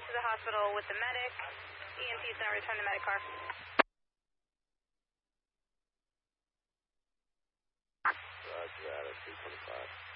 to the hospital with the medic. EMT's going to return the medic car. Roger that at 325.